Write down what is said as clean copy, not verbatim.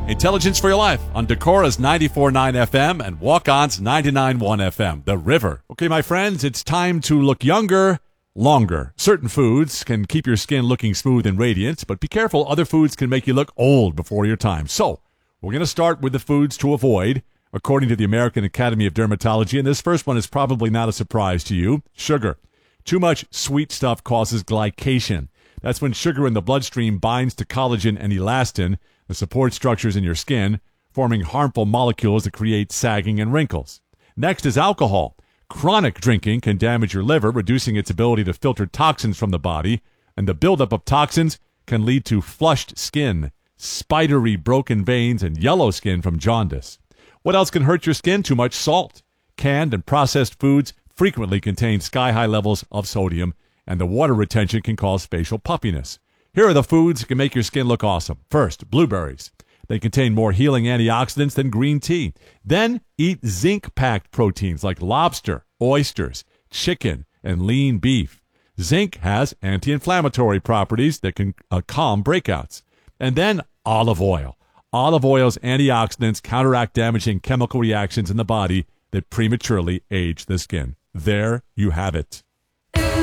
Intelligence for Your Life on Decora's 94.9 FM and Walk-On's 99.1 FM, The River. Okay, my friends, it's time to look younger, longer. Certain foods can keep your skin looking smooth and radiant, but be careful, other foods can make you look old before your time. So, we're going to start with the foods to avoid, according to the American Academy of Dermatology, and this first one is probably not a surprise to you. Sugar. Too much sweet stuff causes glycation. That's when sugar in the bloodstream binds to collagen and elastin, the support structures in your skin, forming harmful molecules that create sagging and wrinkles. Next is alcohol. Chronic drinking can damage your liver, reducing its ability to filter toxins from the body, and the buildup of toxins can lead to flushed skin, spidery broken veins, and yellow skin from jaundice. What else can hurt your skin? Too much salt. Canned and processed foods frequently contain sky-high levels of sodium, and the water retention can cause facial puffiness. Here are the foods that can make your skin look awesome. First, blueberries. They contain more healing antioxidants than green tea. Then, eat zinc-packed proteins like lobster, oysters, chicken, and lean beef. Zinc has anti-inflammatory properties that can calm breakouts. And then, olive oil. Olive oil's antioxidants counteract damaging chemical reactions in the body that prematurely age the skin. There you have it.